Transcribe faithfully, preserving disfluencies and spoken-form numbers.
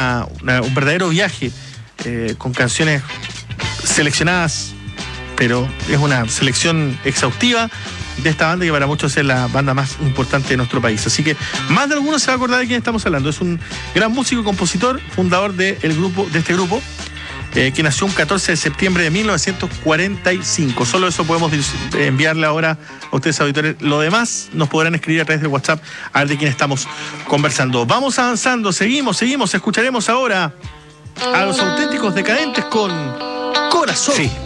una, una, un verdadero viaje eh, con canciones seleccionadas, pero es una selección exhaustiva de esta banda que para muchos es la banda más importante de nuestro país. Así que más de alguno se va a acordar de quién estamos hablando. Es un gran músico y compositor, fundador de, el grupo, de este grupo, eh, que nació un catorce de septiembre de mil novecientos cuarenta y cinco. Solo eso podemos enviarle ahora a ustedes, auditores. Lo demás nos podrán escribir a través del WhatsApp a ver de quién estamos conversando. Vamos avanzando, seguimos, seguimos. Escucharemos ahora a Los Auténticos Decadentes con Corazón. Sí.